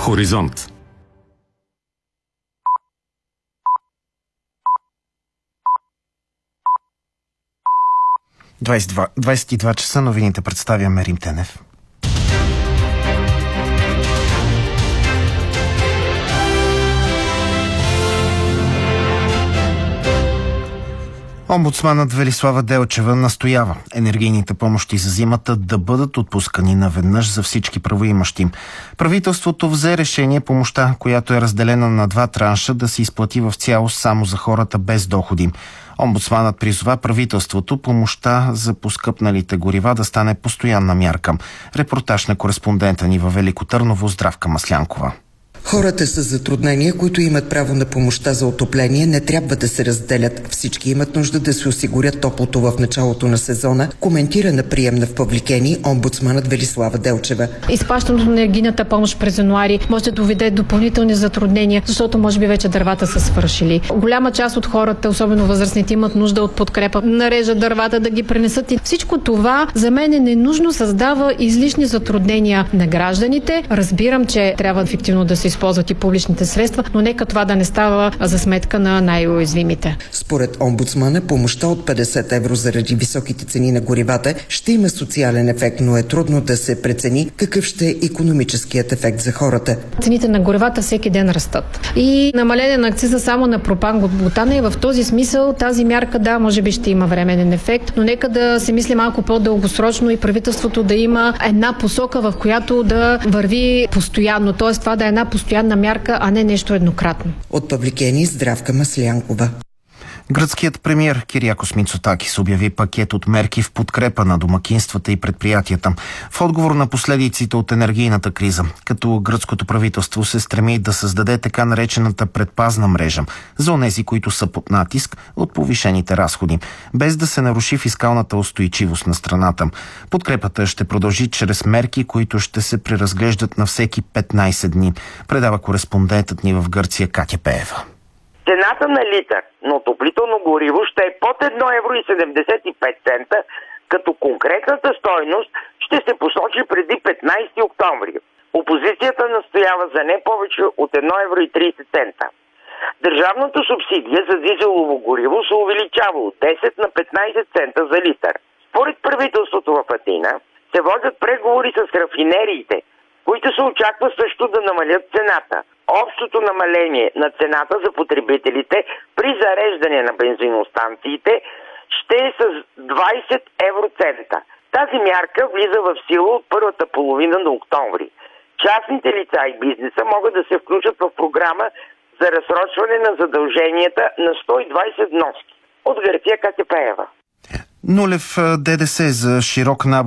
Хоризонт. – 22 часа, новините представя Мерим Тенев. Омбудсманът Велислава Делчева настоява енергийните помощи за зимата да бъдат отпускани наведнъж за всички правоимащи. Правителството взе решение помощта, която е разделена на 2 транша, да се изплати в цялост само за хората без доходи. Омбудсманът призова правителството помощта за поскъпналите горива да стане постоянна мярка. Репортаж на кореспондента ни във Велико Търново Здравка Маслянкова. Хората с затруднения, които имат право на помощта за отопление, не трябва да се разделят. Всички имат нужда да се осигурят топлото в началото на сезона, коментира на приемна в Павликени омбудсманът Велислава Делчева. Изплащането на енергийната помощ през януари може да доведе допълнителни затруднения, защото може би вече дървата са свършили. Голяма част от хората, особено възрастните, имат нужда от подкрепа, нарежат дървата да ги пренесат и всичко това за мен е ненужно, създава излишни затруднения на гражданите. Разбирам, че трябва ефективно да се използват и публичните средства, но нека това да не става за сметка на най-уязвимите. Според омбудсмана, помощта от 50 евро заради високите цени на горивата ще има социален ефект, но е трудно да се прецени какъв ще е икономическият ефект за хората. Цените на горивата всеки ден растат. И намаление на акциза само на пропан-бутана и в този смисъл тази мярка, да, може би ще има временен ефект, но нека да се мисли малко по-дългосрочно и правителството да има една посока, в която да върви постоянно, т.е. това да е една постоянна мярка, а не нещо еднократно. От Павликени Здравка Маслянкова. Гръцкият премиер Кириакос Мицотакис обяви пакет от мерки в подкрепа на домакинствата и предприятията в отговор на последиците от енергийната криза, като гръцкото правителство се стреми да създаде така наречената предпазна мрежа за онези, които са под натиск от повишените разходи, без да се наруши фискалната устойчивост на страната. Подкрепата ще продължи чрез мерки, които ще се преразглеждат на всеки 15 дни, предава кореспондентът ни в Гърция Катя Пеева. Цената на литър на отоплително гориво ще е под 1,75 евро, като конкретната стойност ще се посочи преди 15 октомври. Опозицията настоява за не повече от 1,30 евро. Държавната субсидия за дизелово гориво се увеличава от 10 на 15 цента за литър. Според правителството в Атина се водят преговори с рафинериите, които се очаква също да намалят цената. Общото намаление на цената за потребителите при зареждане на бензиностанциите ще е с 20 евроцента. Тази мярка влиза в сила от първата половина на октомври. Частните лица и бизнеса могат да се включат в програма за разсрочване на задълженията на 120 вноски. От Гърция Катя Пеева. Нулев ДДС за широк набор